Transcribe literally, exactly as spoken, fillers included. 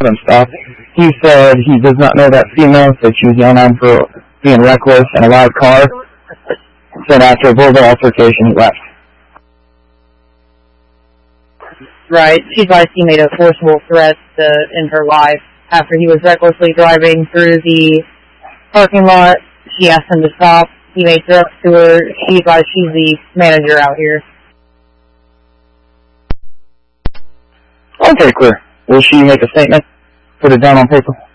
and stuff. He said he does not know that female, said she was yelling at him for being reckless in a loud car. Said after a verbal altercation, he left. Right. She advised he made a forcible threat to end her life after he was recklessly driving through the parking lot. She asked him to stop. He made threats to her. She advised she's the manager out here. Okay, clear. Will she make a statement? Put it down on paper?